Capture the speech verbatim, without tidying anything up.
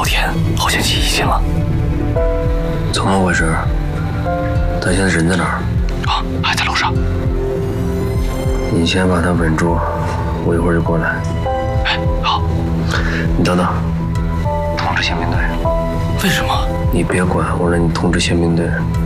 昊天好像起疑心了。 怎么回事？他现在人在哪儿？ 啊，还在楼上。 你先把他稳住，我一会儿就过来。 哎，好。 你等等， 通知宪兵队。为什么？ 你别管，我让你通知宪兵队。